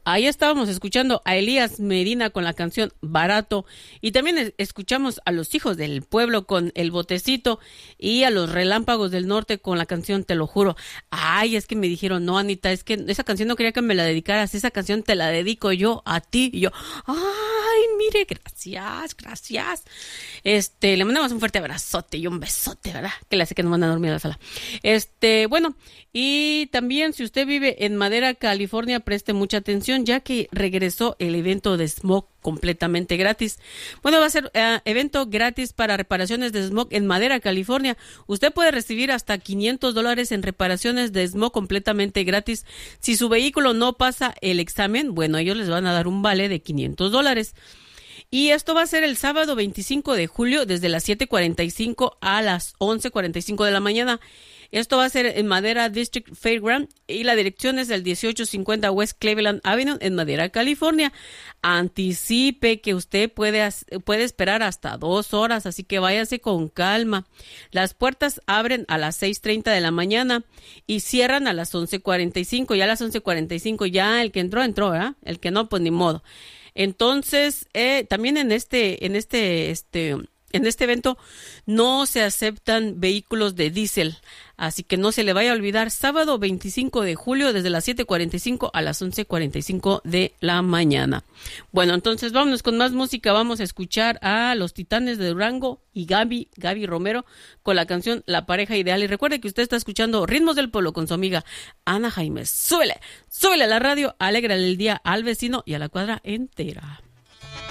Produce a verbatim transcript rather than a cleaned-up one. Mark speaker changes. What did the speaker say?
Speaker 1: Ahí estábamos escuchando a Elías Medina con la canción Barato, y también es- escuchamos a Los Hijos del Pueblo con El Botecito, y a Los Relámpagos del Norte con la canción Te lo juro. Ay, es que me dijeron, no, Anita, es que esa canción no quería que me la dedicaras, esa canción te la dedico yo a ti. Y yo, ay, mire, gracias, gracias. Este, le mandamos un fuerte abrazote y un besote, ¿verdad? Que le hace que no van a dormir a la sala. Este, bueno, y también si usted vive en Madera, California, preste mucha atención, ya que regresó el evento de smog completamente gratis. Bueno, va a ser eh, evento gratis para reparaciones de smog en Madera, California. Usted puede recibir hasta quinientos dólares en reparaciones de smog completamente gratis. Si su vehículo no pasa el examen, bueno, ellos les van a dar un vale de quinientos dólares. Y esto va a ser el sábado veinticinco de julio desde las siete cuarenta y cinco a las once cuarenta y cinco de la mañana. Esto va a ser en Madera District Fairground y la dirección es el dieciocho cincuenta West Cleveland Avenue en Madera, California. Anticipe que usted puede, puede esperar hasta dos horas, así que váyase con calma. Las puertas abren a las seis treinta de la mañana y cierran a las once cuarenta y cinco. Ya a las once cuarenta y cinco ya el que entró, entró, ¿verdad? El que no, pues ni modo. Entonces, eh, también en este, en este, este, en este evento no se aceptan vehículos de diésel, así que no se le vaya a olvidar, sábado veinticinco de julio desde las siete cuarenta y cinco a las once cuarenta y cinco de la mañana. Bueno, entonces vámonos con más música, vamos a escuchar a Los Titanes de Durango y Gaby, Gaby Romero con la canción La Pareja Ideal. Y recuerde que usted está escuchando Ritmos del Pueblo con su amiga Ana Jaimes. Súbele, súbele a la radio, alégrale el día al vecino y a la cuadra entera.